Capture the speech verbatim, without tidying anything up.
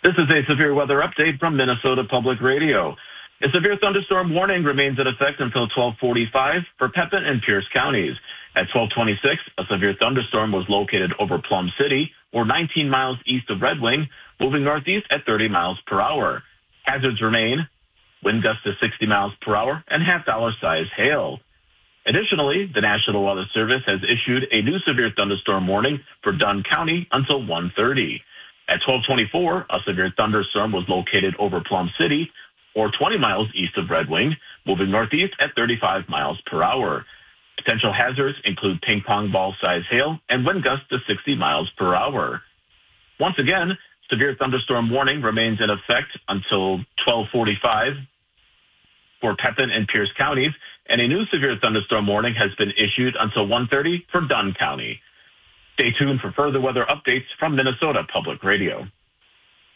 This is a severe weather update from Minnesota Public Radio. A severe thunderstorm warning remains in effect until twelve forty-five for Pepin and Pierce counties. At twelve twenty-six, a severe thunderstorm was located over Plum City, or nineteen miles east of Red Wing, moving northeast at thirty miles per hour. Hazards remain: wind gusts to sixty miles per hour and half-dollar size hail. Additionally, the National Weather Service has issued a new severe thunderstorm warning for Dunn County until one thirty. At twelve twenty-four, a severe thunderstorm was located over Plum City, or twenty miles east of Red Wing, moving northeast at thirty-five miles per hour. Potential hazards include ping pong ball size hail and wind gusts to sixty miles per hour. Once again, severe thunderstorm warning remains in effect until twelve forty-five for Pepin and Pierce counties, and a new severe thunderstorm warning has been issued until one thirty for Dunn County. Stay tuned for further weather updates from Minnesota Public Radio.